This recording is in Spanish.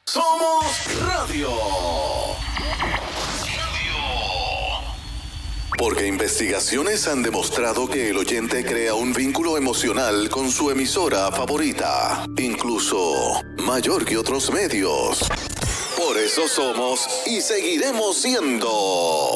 Somos Radio. Porque investigaciones han demostrado que el oyente crea un vínculo emocional con su emisora favorita, incluso mayor que otros medios. Por eso somos y seguiremos siendo